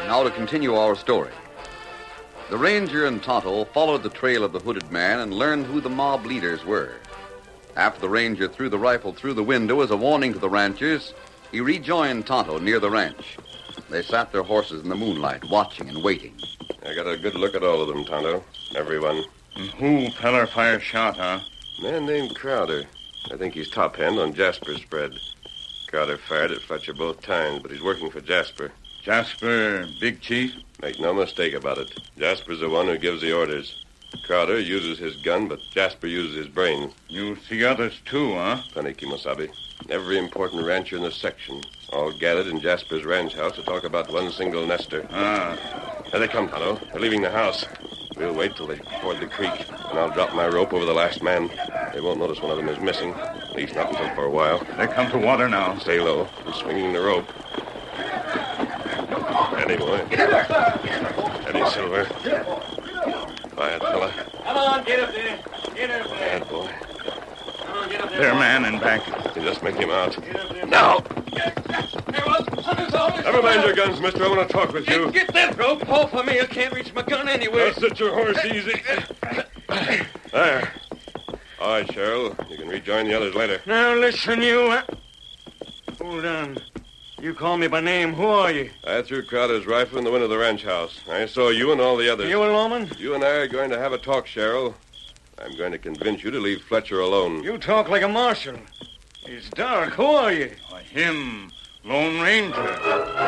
Now to continue our story. The ranger and Tonto followed the trail of the hooded man and learned who the mob leaders were. After the ranger threw the rifle through the window as a warning to the ranchers, he rejoined Tonto near the ranch. They sat their horses in the moonlight, watching and waiting. I got a good look at all of them, Tonto. Everyone. Who feller fire shot, huh? Man named Crowder. I think he's top hand on Jasper's spread. Crowder fired at Fletcher both times, but he's working for Jasper. Jasper, big chief? Make no mistake about it. Jasper's the one who gives the orders. Crowder uses his gun, but Jasper uses his brains. You see others too, huh? Plenty, Kimosabe. Every important rancher in the section, all gathered in Jasper's ranch house to talk about one single nester. There they come, Tonto. They're leaving the house. We'll wait till they ford the creek, and I'll drop my rope over the last man. They won't notice one of them is missing, at least not until for a while. They come to water now. Stay low. I'm swinging the rope. Steady, boy. Steady, Silver. Quiet, fella. Come on, get up there. Get up there. Quiet, boy. Come on, get up there. Their man in back. You just make him out. Get up there. Now! Never mind your guns, mister. I want to talk with you. Get that rope off of me. I can't reach my gun anywhere. Now sit your horse easy. There. All right, Cheryl. You can rejoin the others later. Now, listen, you. Hold on. You call me by name. Who are you? I threw Crowder's rifle in the window of the ranch house. I saw you and all the others. You a lawman? You and I are going to have a talk, Cheryl. I'm going to convince you to leave Fletcher alone. You talk like a marshal. It's dark. Who are you? Him, Lone Ranger.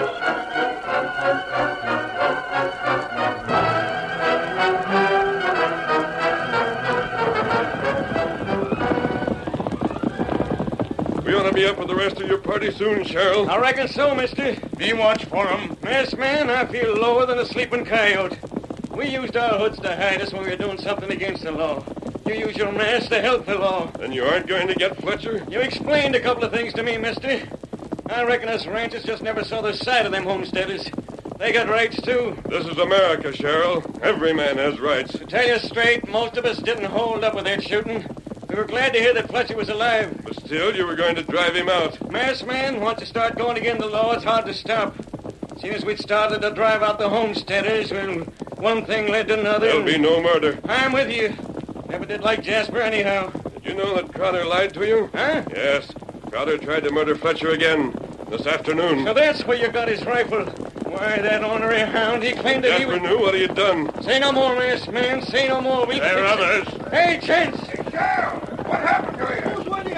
We ought to be up with the rest of your party soon, Cheryl. I reckon so, mister. Be watch for him. Masked man, I feel lower than a sleeping coyote. We used our hoods to hide us when we were doing something against the law. You use your mask to help the law. Then you aren't going to get Fletcher? You explained a couple of things to me, mister. I reckon us ranchers just never saw the side of them homesteaders. They got rights, too. This is America, Cheryl. Every man has rights. To tell you straight, most of us didn't hold up with that shooting. We were glad to hear that Fletcher was alive. But still, you were going to drive him out. Masked man, once you start going against the law, it's hard to stop. As soon as we'd started to drive out the homesteaders, well, one thing led to another. There'll be no murder. I'm with you. Never did like Jasper anyhow. Did you know that Crowder lied to you? Huh? Yes. Crowder tried to murder Fletcher again this afternoon. So that's where you got his rifle. Why, that ornery hound, he claimed that he Jasper was... knew what he had done. Say no more, masked man. Say no more. There are others. Hey, gents! What happened to you? Who's with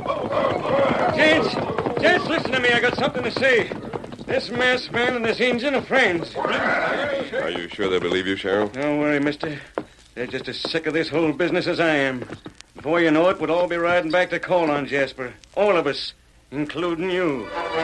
you? Gents, listen to me. I got something to say. This masked man and this Injun are friends. Are you sure they believe you, Cheryl? Don't worry, mister. They're just as sick of this whole business as I am. Before you know it, we'll all be riding back to call on Jasper. All of us, including you.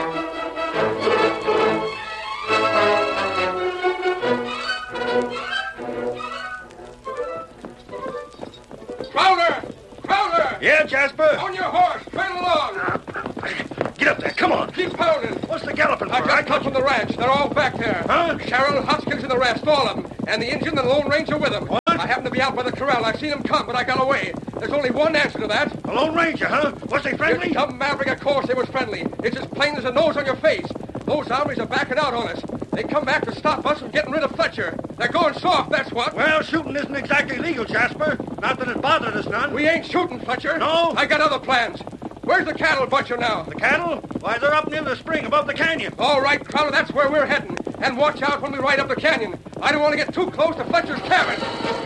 Crowder! Crowder! Yeah, Jasper? On your horse! Trail along! Get up there. Come on. Keep pounding! What's the galloping for? I just come from the ranch. They're all back there. Huh? Cheryl, Hoskins, and the rest, all of them. And the Injun and the Lone Ranger with them. What? I happen to be out by the corral. I've seen them come, but I got away. There's only one answer to that. The Lone Ranger, huh? Was they friendly? If some maverick, of course, they was friendly. It's as plain as a nose on your face. Those hombres are backing out on us. They come back to stop us from getting rid of Fletcher. They're going soft, that's what. Well, shooting isn't exactly legal, Jasper. Not that it bothered us none. We ain't shooting Fletcher. No? I got other plans. Where's the cattle butcher now? The cattle? Why, they're up near the spring above the canyon. All right, Crowder, that's where we're heading. And watch out when we ride up the canyon. I don't want to get too close to Fletcher's cabin.